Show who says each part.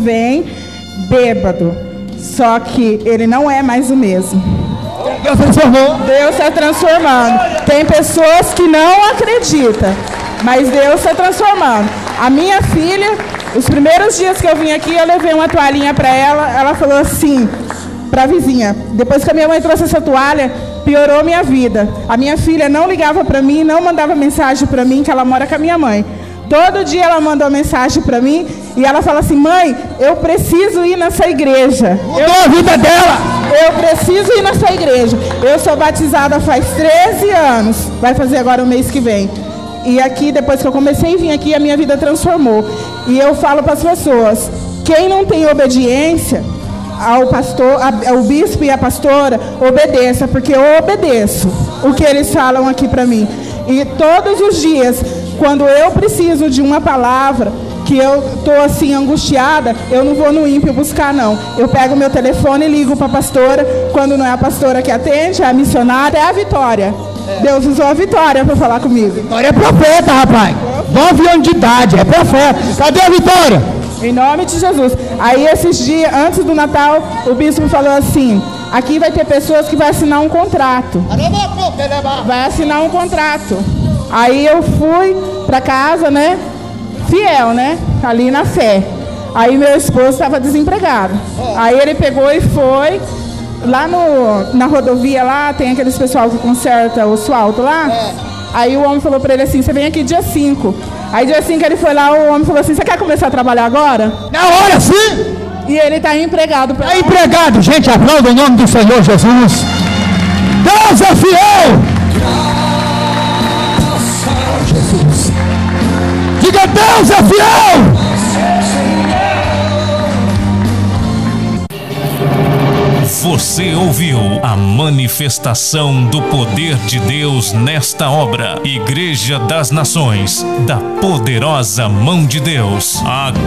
Speaker 1: vem bêbado. Só que ele não é mais o mesmo.
Speaker 2: Deus transformou.
Speaker 1: Deus está transformando. Tem pessoas que não acreditam, mas Deus está transformando. A minha filha, os primeiros dias que eu vim aqui, eu levei uma toalhinha para ela. Ela falou assim, para a vizinha: depois que a minha mãe trouxe essa toalha, piorou minha vida. A minha filha não ligava para mim, não mandava mensagem para mim, que ela mora com a minha mãe. Todo dia ela manda uma mensagem para mim e ela fala assim: mãe, eu preciso ir nessa igreja.
Speaker 2: Mudou a vida dela.
Speaker 1: Eu preciso ir nessa igreja. Eu sou batizada faz 13 anos. Vai fazer agora o mês que vem. E aqui, depois que eu comecei a vir aqui, a minha vida transformou. E eu falo para as pessoas: quem não tem obediência ao pastor, ao bispo e à pastora, obedeça, porque eu obedeço o que eles falam aqui para mim. E todos os dias, quando eu preciso de uma palavra, que eu estou assim angustiada, eu não vou no ímpio buscar, não. Eu pego meu telefone e ligo para a pastora. Quando não é a pastora que atende, é a missionária, é a Vitória. Deus usou a Vitória para falar comigo.
Speaker 2: Vitória é profeta, rapaz. 9 anos de idade, é profeta. Cadê a Vitória?
Speaker 1: Em nome de Jesus. Aí esses dias, antes do Natal, o bispo falou assim: aqui vai ter pessoas que vão assinar um contrato. Vai assinar um contrato. Aí eu fui para casa, né? Fiel, né? Ali na fé. Aí meu esposo estava desempregado. Aí ele pegou e foi lá na rodovia lá, tem aqueles pessoal que conserta o asfalto lá. Aí o homem falou para ele assim: você vem aqui dia 5. Aí dia 5 ele foi lá, o homem falou assim: você quer começar a trabalhar agora?
Speaker 2: Na hora, sim!
Speaker 1: E ele está empregado.
Speaker 2: Está empregado, gente, aplauda o nome do Senhor Jesus. Deus é fiel! Jesus. Diga: Deus é fiel!
Speaker 3: Você ouviu a manifestação do poder de Deus nesta obra. Igreja das Nações, da poderosa mão de Deus.